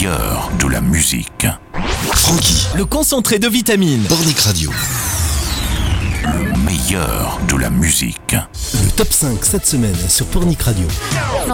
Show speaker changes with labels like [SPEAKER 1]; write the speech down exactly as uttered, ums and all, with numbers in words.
[SPEAKER 1] meilleur de la musique.
[SPEAKER 2] Francky,
[SPEAKER 3] Le concentré de vitamines.
[SPEAKER 2] Pornic Radio.
[SPEAKER 1] Le meilleur de la musique.
[SPEAKER 3] Le top cinq cette semaine sur Pornic Radio.